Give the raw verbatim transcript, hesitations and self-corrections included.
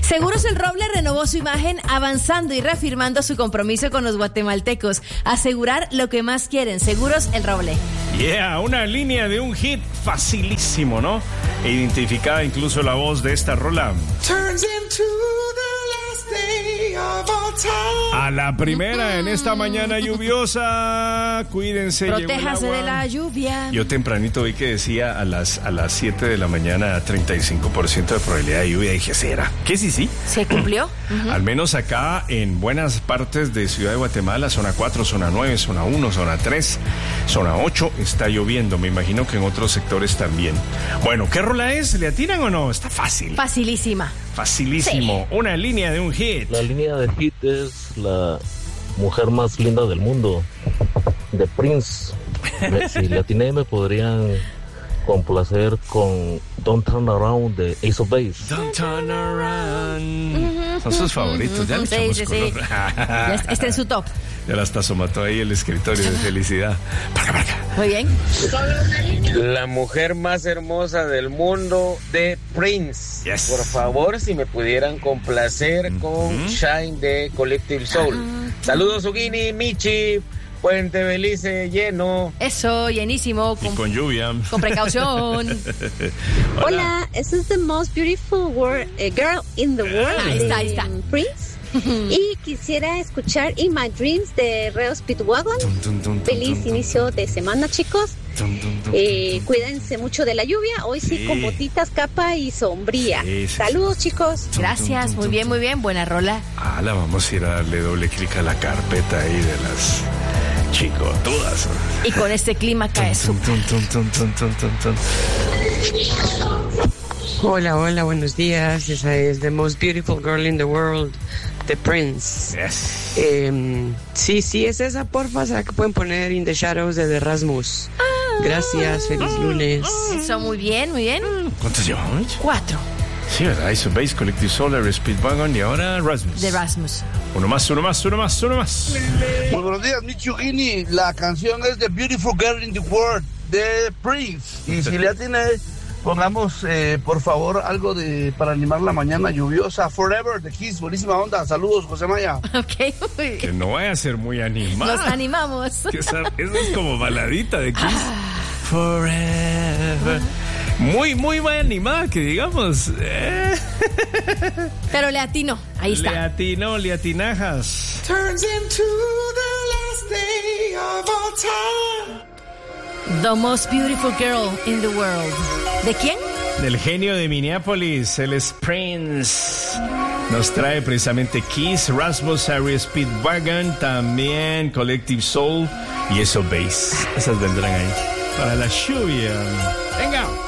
Seguros El Roble renovó su imagen avanzando y reafirmando su compromiso con los guatemaltecos. Asegurar lo que más quieren. Seguros El Roble. Yeah, una línea de un hit facilísimo, ¿no? E identificada incluso la voz de esta rola. Turns into the last day of all time. A la primera en esta mañana lluviosa. Cuídense. Protéjase de la lluvia. Yo tempranito vi que decía a las a las siete de la mañana treinta y cinco por ciento de probabilidad de lluvia. Y dije, ¿será? ¿Qué sí, sí? ¿Se cumplió? Uh-huh. Al menos acá en buenas partes de Ciudad de Guatemala, zona cuatro, zona nueve, zona uno, zona tres, zona ocho, está lloviendo. Me imagino que en otros sectores también. Bueno, ¿qué rola es? ¿Le atinan o no? Está fácil. Facilísima. Facilísimo. Sí. Una línea de un hit. La línea de hit es la mujer más linda del mundo, de Prince. Si le atiné, me podrían complacer con Don't Turn Around de Ace of Base. Don't Turn Around. Uh-huh. Son sus favoritos. Uh-huh. Ya le sí, echamos sí, color. Sí. Ya está en su top. Ya la hasta somató ahí el escritorio de felicidad. Para acá, para acá. Muy bien. La mujer más hermosa del mundo de Prince. Yes. Por favor, si me pudieran complacer mm-hmm. con Shine de Collective Soul. Uh-huh. Saludos, Ugini, Michi. Puente Belice lleno. Eso, llenísimo. Con, y con lluvia. Con precaución. Hola, Hola this is the most beautiful word, uh, girl in the world. Ahí está, ahí está. Prince. Y quisiera escuchar In My Dreams de Reo Speedwagon. Dun, dun, dun, Feliz dun, dun, inicio dun, de semana, chicos. Dun, dun, dun, eh, cuídense mucho de la lluvia. Hoy sí, sí con botitas, capa y sombría. Sí, sí, Saludos, sí. chicos. Gracias, muy bien, muy bien. Buena rola. Ah, la vamos a ir a darle doble clic a la carpeta ahí de las chicotudas. Y con este clima cae súper. Hola, hola, buenos días. Esa es The Most Beautiful Girl in the World, The Prince. Yes. Eh, sí, sí, es esa, porfa. ¿Será que pueden poner In the Shadows de The Rasmus? Gracias, feliz lunes. Eso, muy bien, muy bien. ¿Cuántos llevamos? Cuatro. Sí, ¿verdad? Ice Base, Collective Soul, Speedwagon y ahora Rasmus. De Rasmus. Uno más, uno más, uno más, uno más. Muy buenos días, Michugini. La canción es The Beautiful Girl in the World de Prince. Y si le atiene, pongamos, eh, por favor, algo de para animar la mañana lluviosa. Forever, de Kiss. Buenísima onda. Saludos, José Maya. Ok, muy bien. Que no vaya a ser muy animada. Nos animamos. Esa, esa es como baladita de Kiss. Forever. Muy, muy buena animada, que digamos. Eh. Pero le atino, ahí está. Le atinó, le atinajas. Turns into the last day of all time. The most beautiful girl in the world. ¿De quién? Del genio de Minneapolis, el Prince. Nos trae precisamente Kiss, Rasmus, Harry Speedwagon, también Collective Soul y Eso Base. Esas vendrán ahí para la lluvia. Venga.